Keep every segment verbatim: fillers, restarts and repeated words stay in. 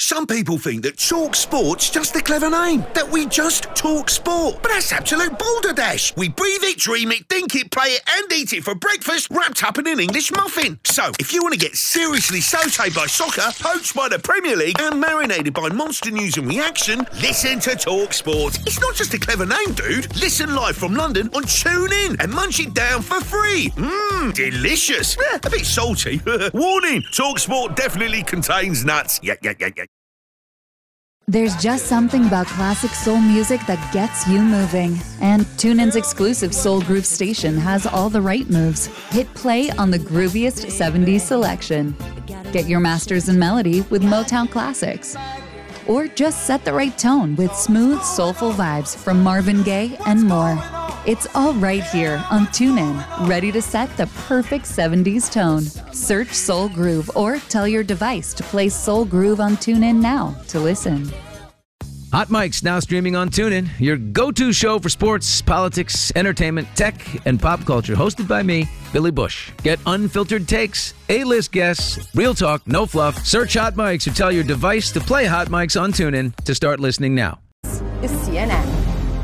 Some people think that Talk Sport's just a clever name, that we just talk sport. But that's absolute balderdash. We breathe it, dream it, think it, play it and eat it for breakfast wrapped up in an English muffin. So, if you want to get seriously sautéed by soccer, poached by the Premier League and marinated by monster news and reaction, listen to Talk Sport. It's not just a clever name, dude. Listen live from London on TuneIn and munch it down for free. Mmm, delicious. Eh, a bit salty. Warning, Talk Sport definitely contains nuts. Yeah, yeah, yeah, yeah. There's just something about classic soul music that gets you moving. And TuneIn's exclusive Soul Groove station has all the right moves. Hit play on the grooviest seventies selection. Get your masters in melody with Motown Classics. Or just set the right tone with smooth, soulful vibes from Marvin Gaye and more. It's all right here on TuneIn, ready to set the perfect seventies tone. Search Soul Groove or tell your device to play Soul Groove on TuneIn now to listen. Hot Mic's now streaming on TuneIn, your go-to show for sports, politics, entertainment, tech, and pop culture, hosted by me, Billy Bush. Get unfiltered takes, A-list guests, real talk, no fluff. Search Hot Mics or tell your device to play Hot Mics on TuneIn to start listening now. Is C N N.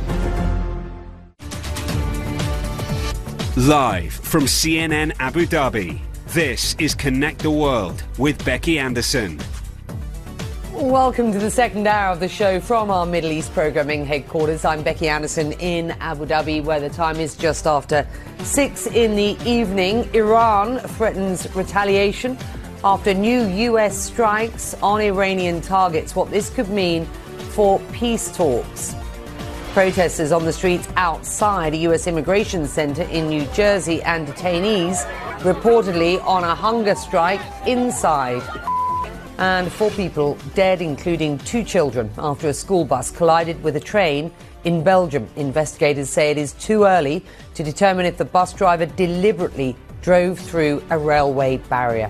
Live from C N N Abu Dhabi, this is Connect the World with Becky Anderson. Welcome to the second hour of the show from our Middle East programming headquarters. I'm Becky Anderson in Abu Dhabi, where the time is just after six in the evening. Iran threatens retaliation after new U S strikes on Iranian targets. What this could mean for peace talks. Protesters on the streets outside a U S immigration center in New Jersey and detainees reportedly on a hunger strike inside. And four people dead, including two children, after a school bus collided with a train in Belgium. Investigators say it is too early to determine if the bus driver deliberately drove through a railway barrier.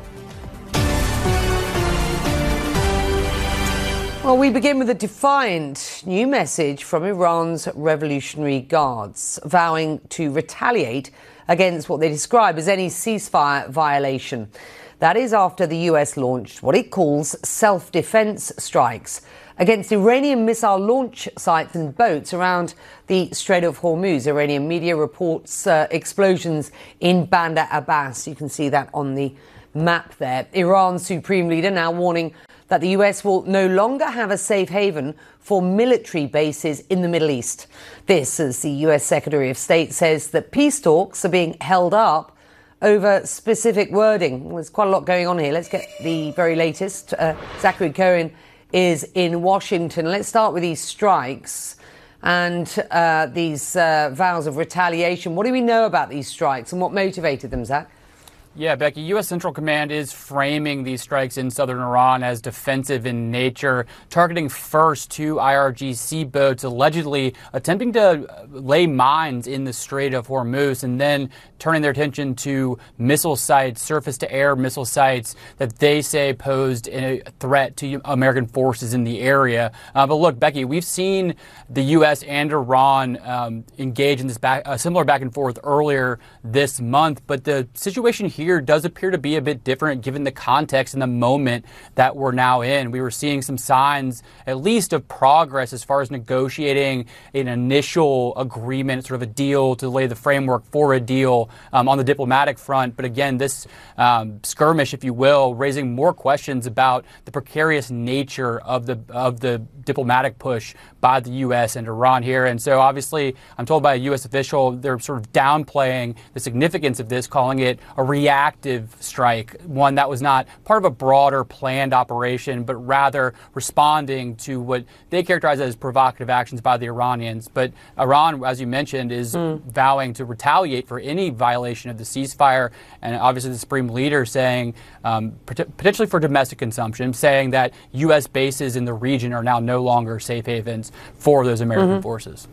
Well, we begin with a defiant new message from Iran's Revolutionary Guards, vowing to retaliate against what they describe as any ceasefire violation. That is after the U S launched what it calls self-defense strikes against Iranian missile launch sites and boats around the Strait of Hormuz. Iranian media reports uh, explosions in Bandar Abbas. You can see that on the map there. Iran's supreme leader now warning that the U S will no longer have a safe haven for military bases in the Middle East. This, as the U S Secretary of State says that peace talks are being held up over specific wording. There's quite a lot going on here. Let's get the very latest. Uh, Zachary Cohen is in Washington. Let's start with these strikes and uh, these uh, vows of retaliation. What do we know about these strikes and what motivated them, Zach? Yeah, Becky, U S Central Command is framing these strikes in southern Iran as defensive in nature, targeting first two I R G C boats, allegedly attempting to lay mines in the Strait of Hormuz, and then turning their attention to missile sites, surface-to-air missile sites that they say posed a threat to American forces in the area. Uh, but look, Becky, we've seen the U S and Iran um, engage in this back, uh, similar back and forth earlier this month, but the situation here Here does appear to be a bit different given the context and the moment that we're now in. We were seeing some signs, at least, of progress as far as negotiating an initial agreement, sort of a deal to lay the framework for a deal um, on the diplomatic front. But again, this um, skirmish, if you will, raising more questions about the precarious nature of the of the diplomatic push by the U S and Iran here. And so obviously, I'm told by a U S official, they're sort of downplaying the significance of this, calling it a reactive strike, one that was not part of a broader planned operation, but rather responding to what they characterize as provocative actions by the Iranians. But Iran, as you mentioned, is mm. vowing to retaliate for any violation of the ceasefire. And obviously the Supreme Leader saying, um, potentially for domestic consumption, saying that U S bases in the region are now no longer safe havens for those American mm-hmm. forces.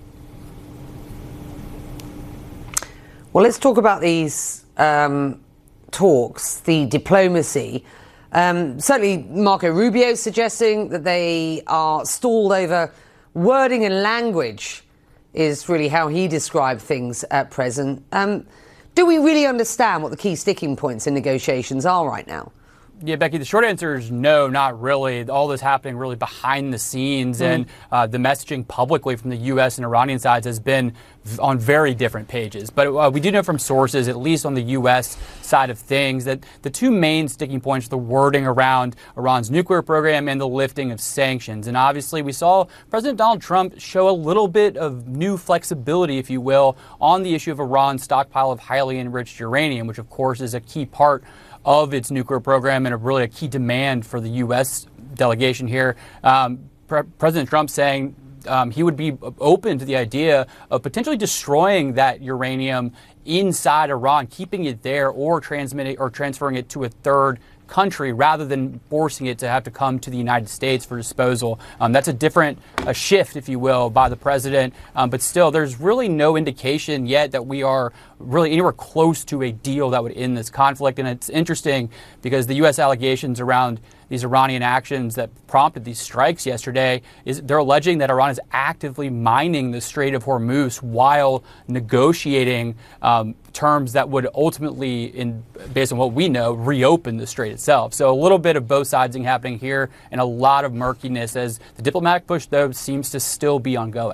Well, let's talk about these um, talks, the diplomacy. Um, certainly Marco Rubio suggesting that they are stalled over wording and language is really how he described things at present. Um, do we really understand what the key sticking points in negotiations are right now? Yeah, Becky, the short answer is no, not really. All this happening really behind the scenes, mm-hmm. and uh, the messaging publicly from the U S and Iranian sides has been on very different pages. But uh, we do know from sources, at least on the U S side of things, that the two main sticking points are the wording around Iran's nuclear program and the lifting of sanctions. And obviously, we saw President Donald Trump show a little bit of new flexibility, if you will, on the issue of Iran's stockpile of highly enriched uranium, which, of course, is a key part of its nuclear program and a really a key demand for the U S delegation here. Um, Pre- President Trump saying um, he would be open to the idea of potentially destroying that uranium inside Iran, keeping it there, or transmitting or transferring it to a third country rather than forcing it to have to come to the United States for disposal. Um, that's a different a shift, if you will, by the president. Um, but still, there's really no indication yet that we are really anywhere close to a deal that would end this conflict. And it's interesting because the U S allegations around these Iranian actions that prompted these strikes yesterday is they're alleging that Iran is actively mining the Strait of Hormuz while negotiating um, terms that would ultimately, in based on what we know, reopen the strait itself. So a little bit of both sidesing happening here and a lot of murkiness as the diplomatic push, though, seems to still be ongoing.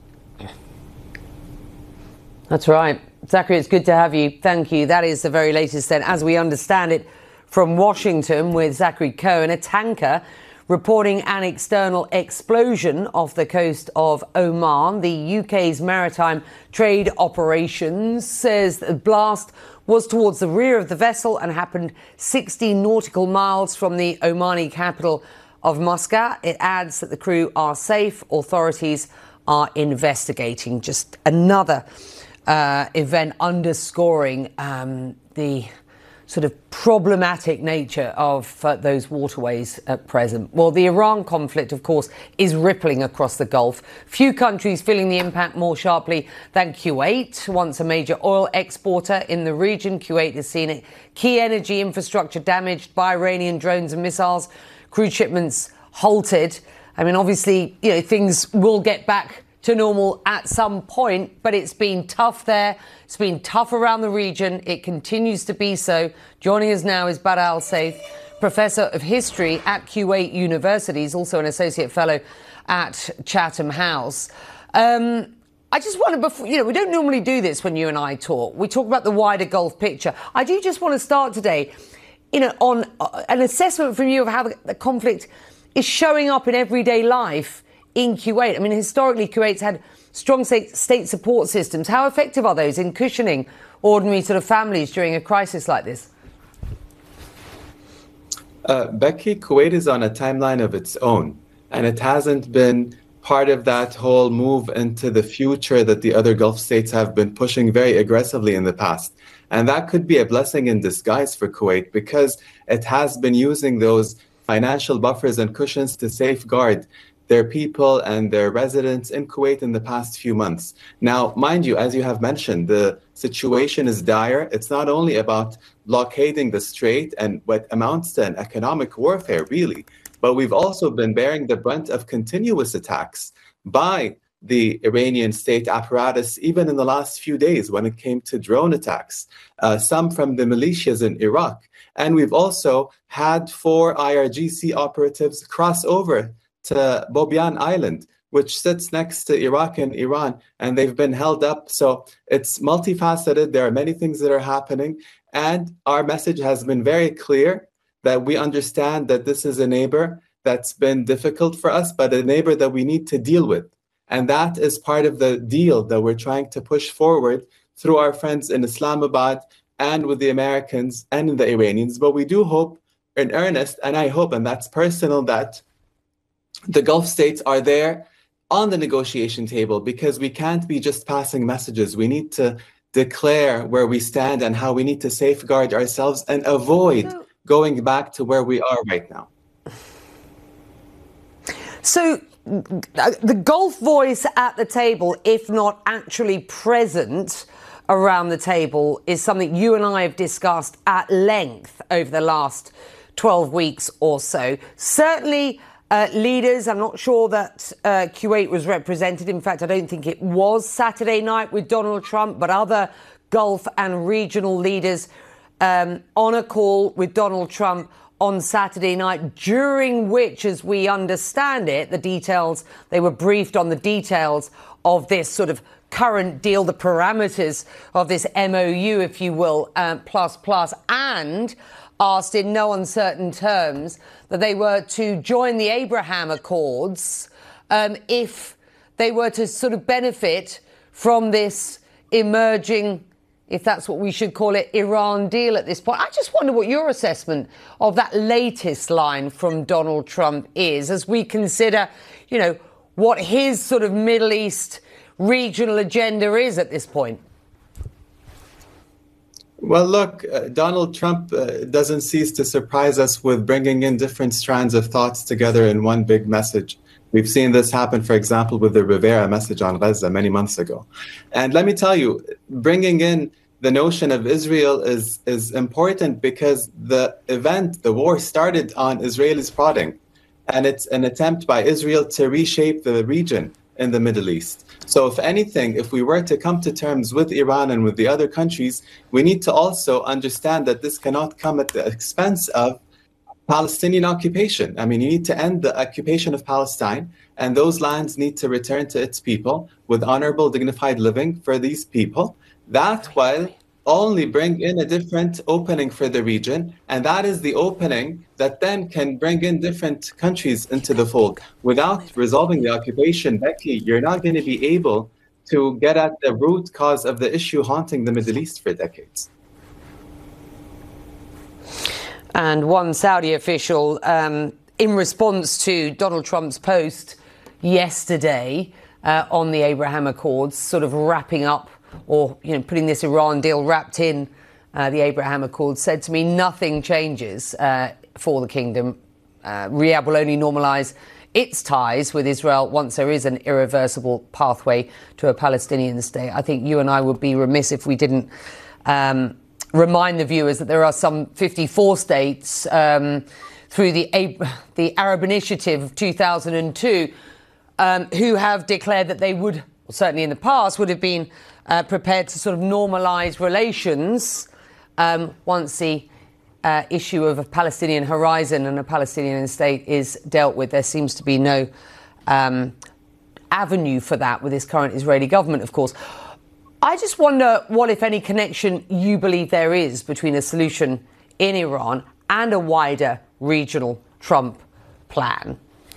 That's right. Zachary, it's good to have you. Thank you. That is the very latest then, as we understand it, from Washington with Zachary Cohen. A tanker reporting an external explosion off the coast of Oman. The U K's maritime trade operations says the blast was towards the rear of the vessel and happened sixty nautical miles from the Omani capital of Muscat. It adds that the crew are safe. Authorities are investigating. Just another uh, event underscoring um, the sort of problematic nature of uh, those waterways at present. Well, the Iran conflict, of course, is rippling across the Gulf. Few countries feeling the impact more sharply than Kuwait. Once a major oil exporter in the region, Kuwait has seen key energy infrastructure damaged by Iranian drones and missiles, crude shipments halted. I mean, obviously, you know, things will get back to normal at some point, but it's been tough there. It's been tough around the region. It continues to be so. Joining us now is Badr Al Saif, Professor of History at Kuwait University. He's also an Associate Fellow at Chatham House. Um, I just wonder, before, you know, we don't normally do this when you and I talk. We talk about the wider Gulf picture. I do just want to start today, you know, on uh, an assessment from you of how the, the conflict is showing up in everyday life in Kuwait. I mean, historically, Kuwait's had strong state, state support systems. How effective are those in cushioning ordinary sort of families during a crisis like this? Uh, Becky, Kuwait is on a timeline of its own, and it hasn't been part of that whole move into the future that the other Gulf states have been pushing very aggressively in the past. And that could be a blessing in disguise for Kuwait because it has been using those financial buffers and cushions to safeguard their people and their residents in Kuwait in the past few months. Now, mind you, as you have mentioned, the situation is dire. It's not only about blockading the strait and what amounts to an economic warfare, really, but we've also been bearing the brunt of continuous attacks by the Iranian state apparatus, even in the last few days when it came to drone attacks, uh, some from the militias in Iraq. And we've also had four I R G C operatives cross over to Bobian Island, which sits next to Iraq and Iran, and they've been held up. So it's multifaceted. There are many things that are happening. And our message has been very clear that we understand that this is a neighbor that's been difficult for us, but a neighbor that we need to deal with. And that is part of the deal that we're trying to push forward through our friends in Islamabad and with the Americans and the Iranians. But we do hope in earnest, and I hope, and that's personal, that the Gulf states are there on the negotiation table, because we can't be just passing messages. We need to declare where we stand and how we need to safeguard ourselves and avoid going back to where we are right now. So the Gulf voice at the table, if not actually present around the table, is something you and I have discussed at length over the last twelve weeks or so. Certainly uh, leaders, I'm not sure that uh, Kuwait was represented. In fact, I don't think it was Saturday night with Donald Trump, but other Gulf and regional leaders um, on a call with Donald Trump on Saturday night, during which, as we understand it, the details, they were briefed on the details of this sort of current deal, the parameters of this M O U, if you will, uh, plus plus, and asked in no uncertain terms that they were to join the Abraham Accords um, if they were to sort of benefit from this emerging, if that's what we should call it, Iran deal at this point. I just wonder what your assessment of that latest line from Donald Trump is as we consider, you know, what his sort of Middle East regional agenda is at this point. Well, look, uh, Donald Trump uh, doesn't cease to surprise us with bringing in different strands of thoughts together in one big message. We've seen this happen, for example, with the Rivera message on Gaza many months ago. And let me tell you, bringing in the notion of Israel is, is important because the event, the war, started on Israelis prodding. And it's an attempt by Israel to reshape the region in the Middle East. So if anything, if we were to come to terms with Iran and with the other countries, we need to also understand that this cannot come at the expense of Palestinian occupation. I mean, you need to end the occupation of Palestine, and those lands need to return to its people with honorable, dignified living for these people. That while only bring in a different opening for the region, and that is the opening that then can bring in different countries into the fold. Without resolving the occupation, Becky, you're not going to be able to get at the root cause of the issue haunting the Middle East for decades. And one Saudi official, um, in response to Donald Trump's post yesterday uh, on the Abraham Accords, sort of wrapping up or, you know, putting this Iran deal wrapped in uh, the Abraham Accords, said to me, nothing changes uh, for the kingdom. Uh, Riyadh will only normalise its ties with Israel once there is an irreversible pathway to a Palestinian state. I think you and I would be remiss if we didn't um, remind the viewers that there are some fifty-four states um, through the, Ab- the Arab Initiative of two thousand two um, who have declared that they would, certainly in the past, would have been Uh, prepared to sort of normalise relations um, once the uh, issue of a Palestinian horizon and a Palestinian state is dealt with. There seems to be no um, avenue for that with this current Israeli government, of course. I just wonder what, if any, connection you believe there is between a solution in Iran and a wider regional Trump plan.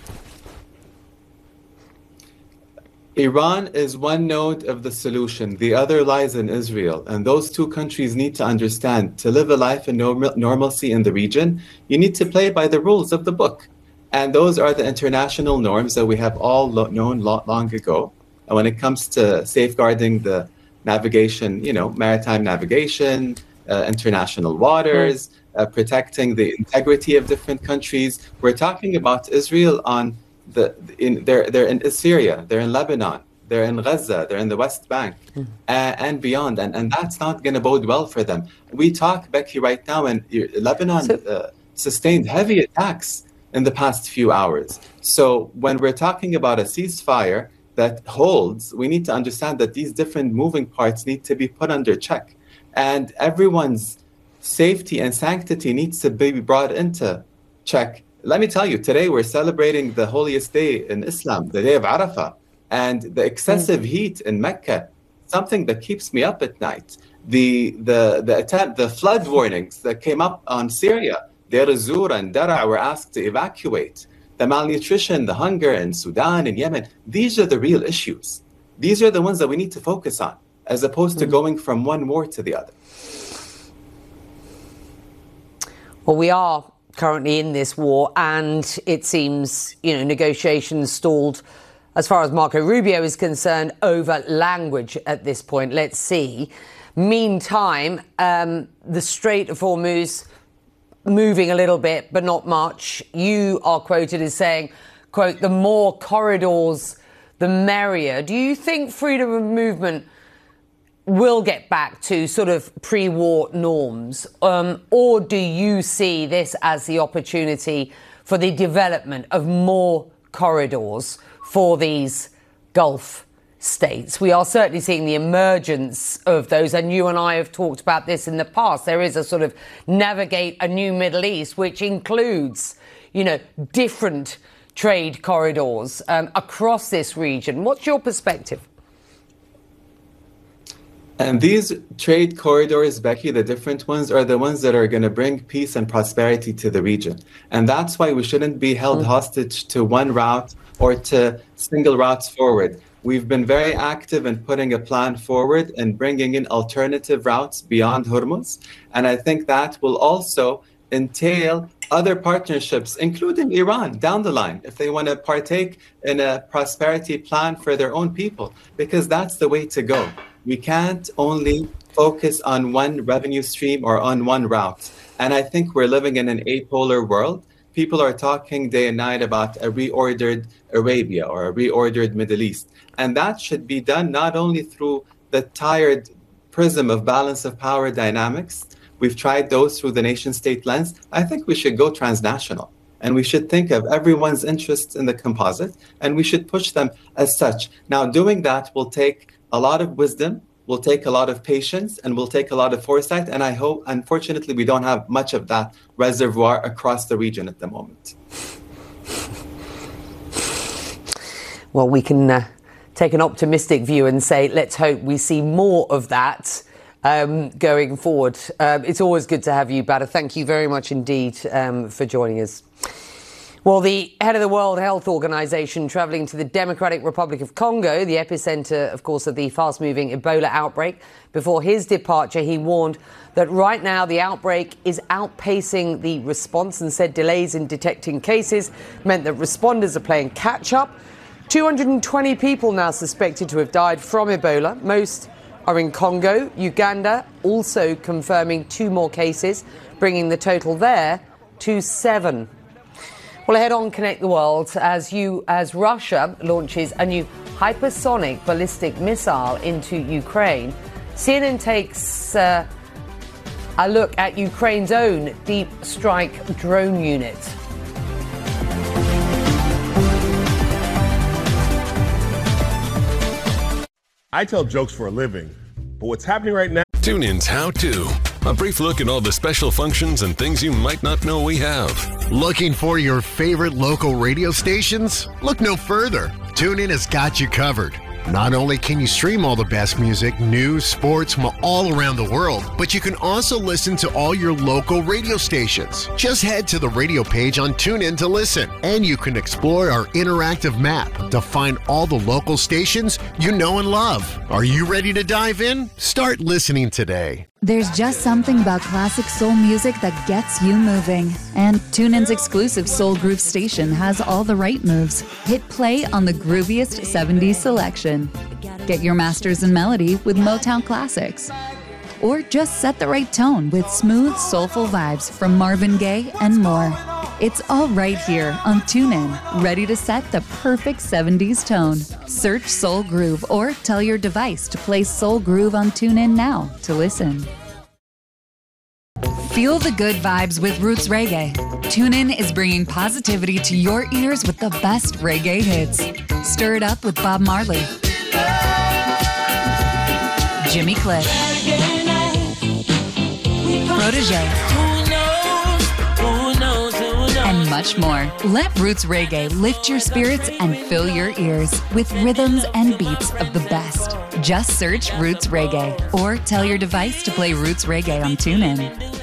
Iran is one node of the solution. The other lies in Israel. And those two countries need to understand, to live a life in normal, normalcy in the region, you need to play by the rules of the book. And those are the international norms that we have all lo- known lo- long ago. And when it comes to safeguarding the navigation, you know, maritime navigation, uh, international waters, uh, protecting the integrity of different countries, we're talking about Israel on The, in, they're, they're in Syria, they're in Lebanon, they're in Gaza, they're in the West Bank, mm. uh, and beyond. And, and that's not going to bode well for them. We talk, Becky, right now, and Lebanon so, uh, sustained heavy attacks in the past few hours. So when we're talking about a ceasefire that holds, we need to understand that these different moving parts need to be put under check. And everyone's safety and sanctity needs to be brought into check. Let me tell you, today we're celebrating the holiest day in Islam, the day of Arafah, and the excessive mm. heat in Mecca, something that keeps me up at night. The the the attempt, the flood warnings that came up on Syria, Deir ez-Zor and Dara were asked to evacuate. The malnutrition, the hunger in Sudan and Yemen, these are the real issues. These are the ones that we need to focus on, as opposed mm. to going from one war to the other. Well, we are currently in this war, and it seems, you know, negotiations stalled as far as Marco Rubio is concerned over language at this point. Let's see. Meantime, um, the Strait of Hormuz moving a little bit, but not much. You are quoted as saying, quote, the more corridors, the merrier. Do you think freedom of movement will get back to sort of pre-war norms, um, or do you see this as the opportunity for the development of more corridors for these Gulf states. We are certainly seeing the emergence of those, and you and I have talked about this in the past. There is a sort of navigate a new Middle East, which includes, you know, different trade corridors um, across this region. What's your perspective? And these trade corridors, Becky, the different ones, are the ones that are going to bring peace and prosperity to the region. And that's why we shouldn't be held mm. hostage to one route or to single routes forward. We've been very active in putting a plan forward and bringing in alternative routes beyond Hormuz. And I think that will also entail other partnerships, including Iran, down the line, if they want to partake in a prosperity plan for their own people, because that's the way to go. We can't only focus on one revenue stream or on one route. And I think we're living in an apolar world. People are talking day and night about a reordered Arabia or a reordered Middle East. And that should be done not only through the tired prism of balance of power dynamics. We've tried those through the nation-state lens. I think we should go transnational. And we should think of everyone's interests in the composite, and we should push them as such. Now, doing that will take a lot of wisdom, will take a lot of patience, and will take a lot of foresight. And I hope, unfortunately, we don't have much of that reservoir across the region at the moment. Well, we can uh, take an optimistic view and say, let's hope we see more of that um, going forward. Um, it's always good to have you, Badr. Thank you very much indeed um, for joining us. Well, the head of the World Health Organization traveling to the Democratic Republic of Congo, the epicenter, of course, of the fast-moving Ebola outbreak. Before his departure, he warned that right now the outbreak is outpacing the response and said delays in detecting cases meant that responders are playing catch-up. two hundred twenty people now suspected to have died from Ebola. Most are in Congo. Uganda also confirming two more cases, bringing the total there to seven. Well, ahead on Connect the World, as you as Russia launches a new hypersonic ballistic missile into Ukraine, C N N takes uh, a look at Ukraine's own deep strike drone unit. I tell jokes for a living, but what's happening right now? TuneIn's How To. A brief look at all the special functions and things you might not know we have. Looking for your favorite local radio stations? Look no further. TuneIn has got you covered. Not only can you stream all the best music, news, sports from all around the world, but you can also listen to all your local radio stations. Just head to the radio page on TuneIn to listen, and you can explore our interactive map to find all the local stations you know and love. Are you ready to dive in? Start listening today. There's just something about classic soul music that gets you moving. And TuneIn's exclusive Soul Groove station has all the right moves. Hit play on the grooviest seventies selection. Get your masters in melody with Motown classics. Or just set the right tone with smooth, soulful vibes from Marvin Gaye and more. It's all right here on TuneIn, ready to set the perfect seventies tone. Search Soul Groove or tell your device to play Soul Groove on TuneIn now to listen. Feel the good vibes with Roots Reggae. TuneIn is bringing positivity to your ears with the best reggae hits. Stir it up with Bob Marley, Jimmy Cliff, Protégé, and much more. Let Roots Reggae lift your spirits and fill your ears with rhythms and beats of the best. Just search Roots Reggae or tell your device to play Roots Reggae on TuneIn.